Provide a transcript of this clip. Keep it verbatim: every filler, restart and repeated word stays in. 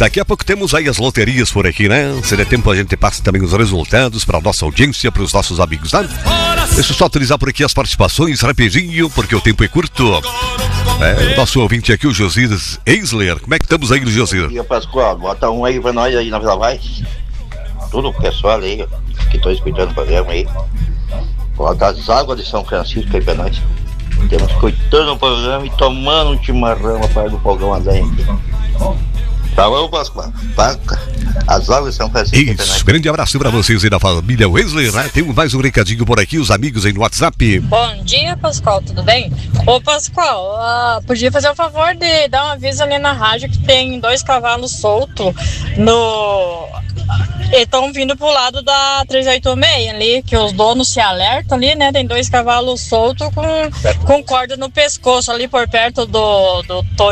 Daqui a pouco temos aí as loterias por aqui, né? Se der tempo a gente passa também os resultados para a nossa audiência, para os nossos amigos, né? Deixa eu só atualizar por aqui as participações rapidinho, porque o tempo é curto. É, o nosso ouvinte aqui, o Josias Eisler. Como é que estamos aí, Josias? Bom dia, Pascoal. Bota um aí pra nós aí na Vila Vaz. Tudo o pessoal aí que estou escutando o programa aí. Bota as águas de São Francisco aí pra nós. Temos escutando o programa e tomando um chimarrão a parte do fogão andando aqui. Tá bom, Pascoal? As águas de São Francisco. Isso, grande abraço pra vocês aí da família Wesley, né? Tem mais um recadinho por aqui, os amigos aí no WhatsApp. Bom dia, Pascoal, tudo bem? Ô, Pascoal, uh, podia fazer um favor de dar um aviso ali na rádio que tem dois cavalos soltos no... E estão vindo pro lado da trezentos e oitenta e seis ali, que os donos se alertam ali, né? Tem dois cavalos soltos com, com corda no pescoço ali por perto do, do